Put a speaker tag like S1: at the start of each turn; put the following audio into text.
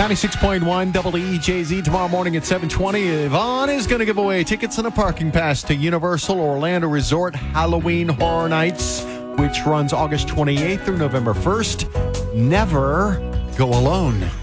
S1: 96.1 WEJZ tomorrow morning at 7:20. Yvonne is going to give away tickets and a parking pass to Universal Orlando Resort Halloween Horror Nights, which runs August 28th through November 1st. Never go alone.